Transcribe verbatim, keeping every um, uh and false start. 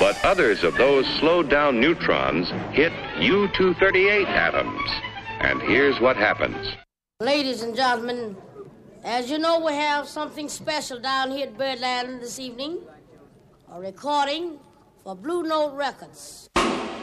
But others of those slowed down neutrons hit U two thirty-eight atoms. And here's what happens. Ladies and gentlemen, as you know, we have something special down here at Birdland this evening. A recording for Blue Note Records.